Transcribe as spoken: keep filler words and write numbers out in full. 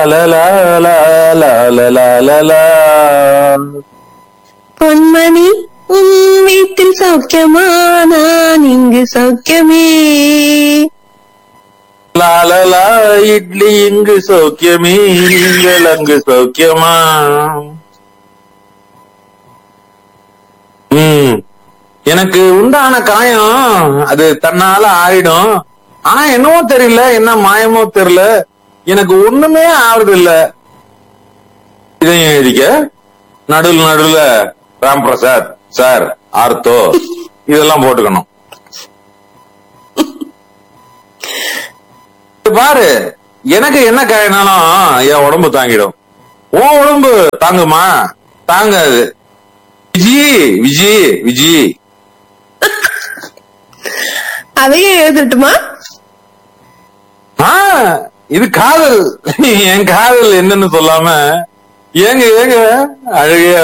பொன்மணி உன் வீட்டில் சௌக்கியமா, நான் இங்கு சௌக்கியமே. லாலலா இட்லி இங்கு சௌக்கியமே, நீங்கள் அங்கு சௌக்கியமா. ம் எனக்கு உண்டான காயம் அது தன்னால ஆயிடும். ஆனா என்னவோ தெரியல, என்ன மாயமோ தெரியல, எனக்கு ஒண்ணுமே ஆறுது இல்ல. இதையும் எழுதிக்க. நடுவில் நடுவுல ராம் பிரசாத் சார், ஆர்த்தோ இதெல்லாம் போட்டுக்கணும். பாரு, எனக்கு என்ன காயினாலும் என் உடம்பு தாங்கிடும். உன் உடம்பு தாங்குமா? தாங்காது. விஜி விஜி விஜி அதையே எழுதட்டுமா? இது காதல். என் காதல் என்னன்னு சொல்லாம ஏங்க ஏங்க அழகிய